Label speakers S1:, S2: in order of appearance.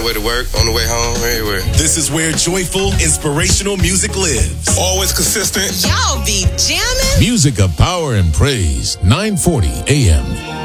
S1: the way to work, on the way home, everywhere.
S2: This is where joyful, inspirational music lives.
S1: Always consistent.
S3: Y'all be jamming.
S4: Music of power and praise, 940 AM.